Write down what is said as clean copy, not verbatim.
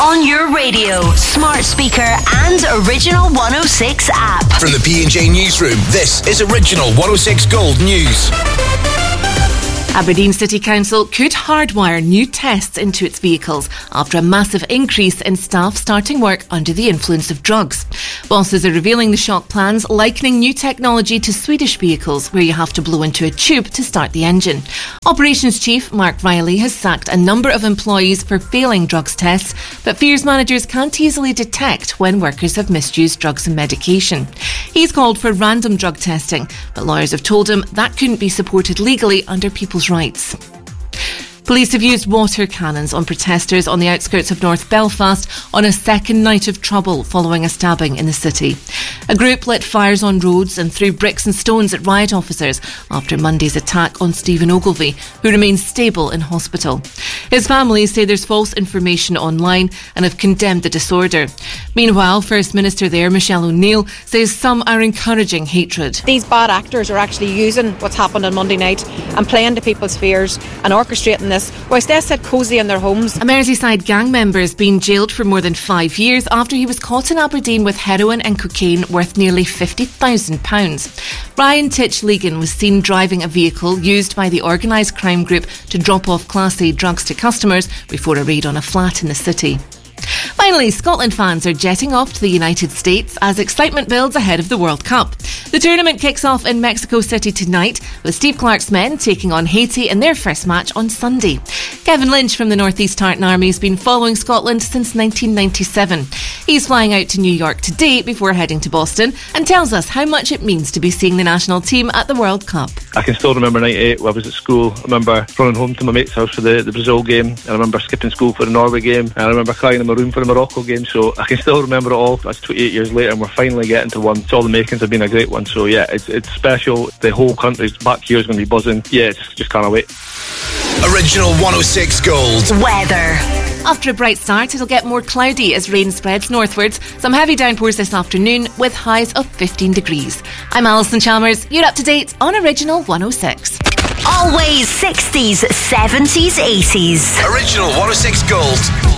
On your radio, smart speaker and Original 106 app. From the P&J Newsroom, this is Original 106 Gold News. Aberdeen City Council could hardwire new tests into its vehicles after a massive increase in staff starting work under the influence of drugs. Bosses are revealing the shock plans, likening new technology to Swedish vehicles where you have to blow into a tube to start the engine. Operations Chief Mark Riley has sacked a number of employees for failing drugs tests, but fears managers can't easily detect when workers have misused drugs and medication. He's called for random drug testing, but lawyers have told him that couldn't be supported legally under people's rights. Police have used water cannons on protesters on the outskirts of North Belfast on a second night of trouble following a stabbing in the city. A group lit fires on roads and threw bricks and stones at riot officers after Monday's attack on Stephen Ogilvie, who remains stable in hospital. His family say there's false information online and have condemned the disorder. Meanwhile, First Minister there, Michelle O'Neill, says some are encouraging hatred. These bad actors are actually using what's happened on Monday night and playing to people's fears and orchestrating this whilst they sit cosy in their homes. A Merseyside gang member has been jailed for more than 5 years after he was caught in Aberdeen with heroin and cocaine worth nearly £50,000. Ryan Titch-Legan was seen driving a vehicle used by the organised crime group to drop off Class A drugs to customers before a raid on a flat in the city. Finally, Scotland fans are jetting off to the United States as excitement builds ahead of the World Cup. The tournament kicks off in Mexico City tonight, with Steve Clarke's men taking on Haiti in their first match on Sunday. Kevin Lynch from the North East Tartan Army has been following Scotland since 1997. He's flying out to New York today before heading to Boston and tells us how much it means to be seeing the national team at the World Cup. I can still remember 98 when I was at school. I remember running home to my mate's house for the Brazil game, and I remember skipping school for the Norway game, and I remember crying in my room for the Morocco game, so I can still remember it all. That's 28 years later and we're finally getting to one. It's all the makings have been a great one, so yeah, it's special. The whole country's back here is going to be buzzing. Yeah, just can't wait. Original 106 Gold Weather. After a bright start, it'll get more cloudy as rain spreads northwards. Some heavy downpours this afternoon with highs of 15 degrees. I'm Alison Chalmers. You're up to date on Original 106. Always 60s, 70s, 80s. Original 106 Gold.